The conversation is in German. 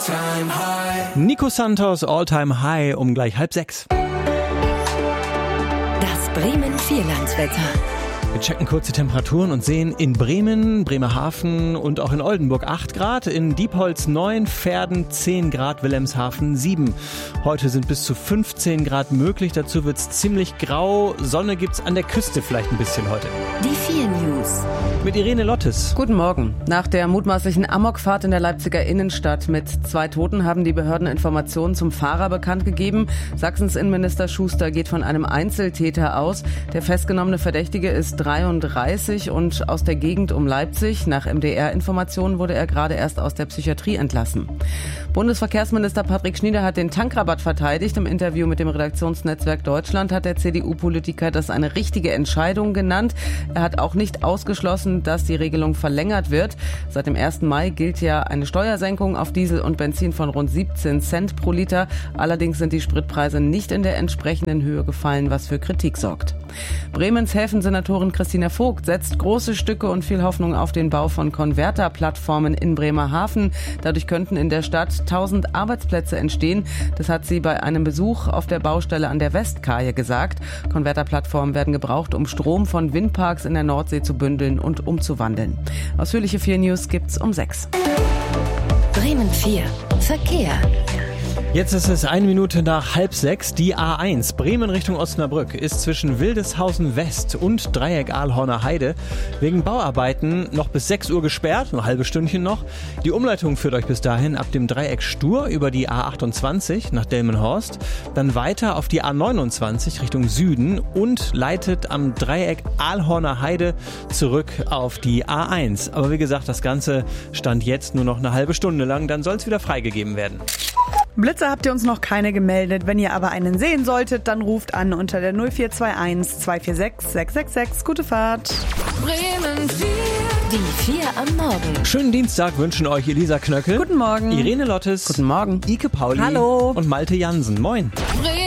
Nico Santos, All-Time High, um gleich 5:30. Das Bremen-Vierlandswetter. Wir checken kurz die Temperaturen und sehen in Bremen, Bremerhaven und auch in Oldenburg 8 Grad, in Diepholz 9, Verden 10 Grad, Wilhelmshaven 7. Heute sind bis zu 15 Grad möglich, dazu wird es ziemlich grau. Sonne gibt's an der Küste vielleicht ein bisschen heute. Die 4 News. Mit Irene Lottes. Guten Morgen. Nach der mutmaßlichen Amokfahrt in der Leipziger Innenstadt mit 2 Toten haben die Behörden Informationen zum Fahrer bekannt gegeben. Sachsens Innenminister Schuster geht von einem Einzeltäter aus. Der festgenommene Verdächtige ist 33 und aus der Gegend um Leipzig. Nach MDR-Informationen wurde er gerade erst aus der Psychiatrie entlassen. Bundesverkehrsminister Patrick Schnieder hat den Tankrabatt verteidigt. Im Interview mit dem Redaktionsnetzwerk Deutschland hat der CDU-Politiker das eine richtige Entscheidung genannt. Er hat auch nicht ausgeschlossen, dass die Regelung verlängert wird. Seit dem 1. Mai gilt ja eine Steuersenkung auf Diesel und Benzin von rund 17 Cent pro Liter. Allerdings sind die Spritpreise nicht in der entsprechenden Höhe gefallen, was für Kritik sorgt. Bremens Häfensenatorin Christina Vogt setzt große Stücke und viel Hoffnung auf den Bau von Converter-Plattformen in Bremerhaven. Dadurch könnten in der Stadt 1000 Arbeitsplätze entstehen. Das hat sie bei einem Besuch auf der Baustelle an der Westkaje gesagt. Converter-Plattformen werden gebraucht, um Strom von Windparks in der Nordsee zu bündeln und umzuwandeln. Ausführliche 4 News gibt's um 6. Bremen 4. Verkehr. Jetzt ist es 1 Minute nach 5:30. Die A1 Bremen Richtung Osnabrück ist zwischen Wildeshausen West und Dreieck Ahlhorner Heide wegen Bauarbeiten noch bis 6 Uhr gesperrt, ein halbes Stündchen noch. Die Umleitung führt euch bis dahin ab dem Dreieck Stur über die A28 nach Delmenhorst, dann weiter auf die A29 Richtung Süden und leitet am Dreieck Ahlhorner Heide zurück auf die A1. Aber wie gesagt, das Ganze stand jetzt nur noch eine halbe Stunde lang, dann soll es wieder freigegeben werden. Blitze habt ihr uns noch keine gemeldet. Wenn ihr aber einen sehen solltet, dann ruft an unter der 0421 246 666. Gute Fahrt. Bremen 4. Die 4 am Morgen. Schönen Dienstag wünschen euch Elisa Knöckel. Guten Morgen. Irene Lottes. Guten Morgen. Ike Pauli. Hallo. Und Malte Jansen. Moin.